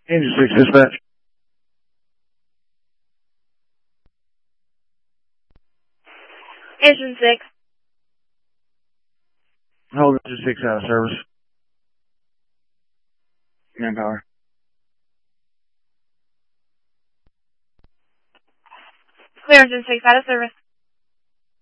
Engine 6 dispatch. Engine 6. Hold Engine 6 out of service. Manpower. Clear Engine 6 out of service.